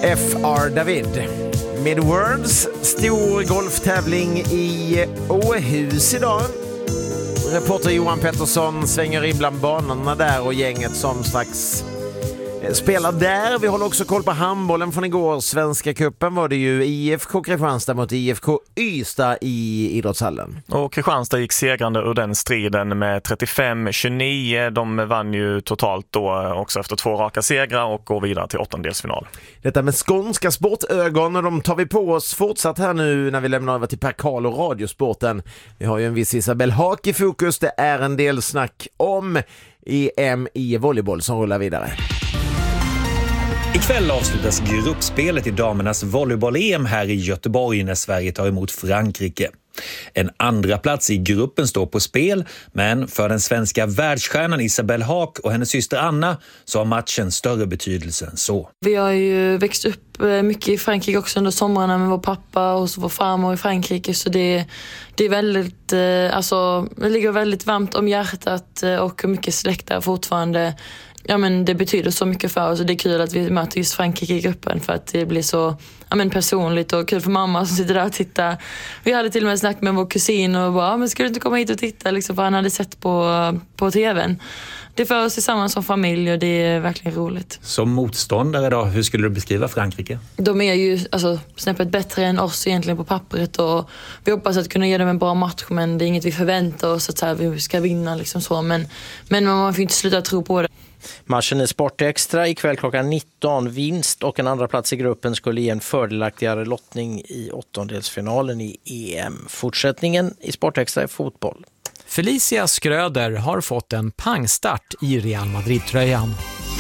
F.R. David. Med Worlds stor golftävling i Åhus idag. Reporter Johan Pettersson svänger in bland banorna där och gänget som strax spelar där. Vi håller också koll på handbollen från igår. Svenska cupen var det ju IFK Kristianstad mot IFK Ystad i idrottshallen. Och Kristianstad gick segrande ur den striden med 35-29. De vann ju totalt då också efter 2 raka segrar och går vidare till 8-delsfinal. Detta med skånska sportögon, och de tar vi på oss fortsatt här nu när vi lämnar över till Per Karl och radiosporten. Vi har ju en viss Isabel Haak i fokus. Det är en del snack om EM i volleyboll som rullar vidare. Ikväll avslutas gruppspelet i damernas volleyboll-EM här i Göteborg när Sverige tar emot Frankrike. En andra plats i gruppen står på spel, men för den svenska världsstjärnan Isabel Haak och hennes syster Anna så har matchen större betydelse än så. Vi har ju växt upp mycket i Frankrike också under somrarna med vår pappa och så vår farmor i Frankrike, så det är väldigt, det ligger väldigt varmt om hjärtat och mycket släkt där fortfarande. Ja, men det betyder så mycket för oss och det är kul att vi möter just Frankrike i gruppen för att det blir så personligt och kul för mamma som sitter där och tittar. Vi hade till och med snack med vår kusin och bara, men ska du inte komma hit och titta liksom, för han hade sett på tvn. Det för oss tillsammans som familj och det är verkligen roligt. Som motståndare då, hur skulle du beskriva Frankrike? De är ju snäppet bättre än oss egentligen på pappret och vi hoppas att kunna ge dem en bra match, men det är inget vi förväntar oss att så här, vi ska vinna liksom så, men man får inte sluta tro på det. Matchen i Sportextra ikväll klockan 19. Vinst och en andra plats i gruppen skulle ge en fördelaktigare lottning i 8-delsfinalen i EM. Fortsättningen i Sportextra är fotboll. Felicia Skröder har fått en pangstart i Real Madrid-tröjan.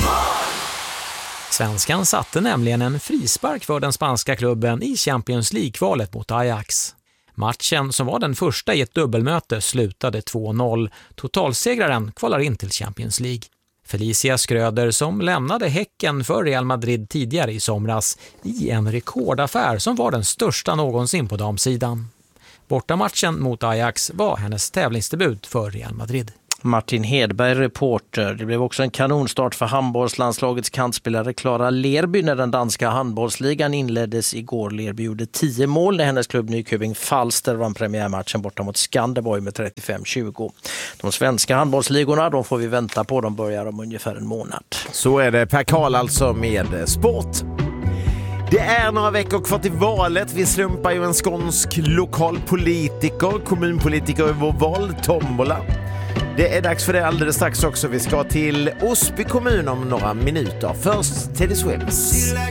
Svenskan satte nämligen en frispark för den spanska klubben i Champions League-kvalet mot Ajax. Matchen, som var den första i ett dubbelmöte, slutade 2-0. Totalsegraren kvalar in till Champions League. Felicia Skröder, som lämnade Häcken för Real Madrid tidigare i somras i en rekordaffär som var den största någonsin på damsidan. Bortamatchen mot Ajax var hennes tävlingsdebut för Real Madrid. Martin Hedberg, reporter. Det blev också en kanonstart för handbollslandslagets kantspelare Clara Lerby när den danska handbollsligan inleddes igår. Lerby gjorde 10 mål när hennes klubb Nyköping Falster vann premiärmatchen borta mot Skanderborg med 35-20. De svenska handbollsligorna, de får vi vänta på. De börjar om ungefär en månad. Så är det. Per Karl alltså med sport. Det är några veckor kvar till valet. Vi slumpar ju en skånsk lokalpolitiker, kommunpolitiker i vår valtombola. Det är dags för det alldeles strax också. Vi ska till Osby kommun om några minuter. Först Teddy Swims.